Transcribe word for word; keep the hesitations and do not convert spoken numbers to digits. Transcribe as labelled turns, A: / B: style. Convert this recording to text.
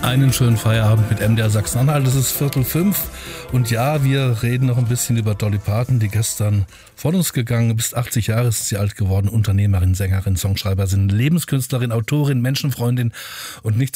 A: Einen schönen Feierabend mit M D R Sachsen-Anhalt. Es ist Viertel fünf und ja, wir reden noch ein bisschen über Dolly Parton, die gestern von uns gegangen. Bis achtzig Jahre ist sie alt geworden. Unternehmerin, Sängerin, Songschreiberin, Lebenskünstlerin, Autorin, Menschenfreundin und nicht